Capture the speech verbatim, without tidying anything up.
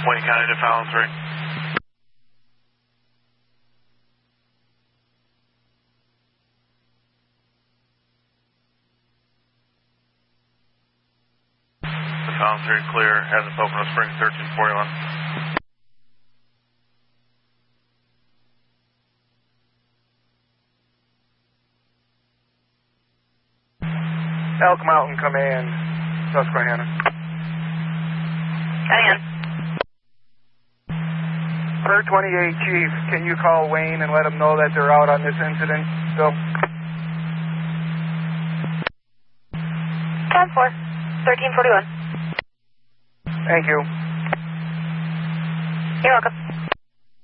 Wayne County to Fallon three. The Fallon three clear, has a Pocono Springs thirteen forty-one. Elk Mountain Command, Susquehanna. Coming in. Per twenty-eight, Chief, can you call Wayne and let him know that they're out on this incident still? ten four, thirteen forty-one. Thank you. You're welcome.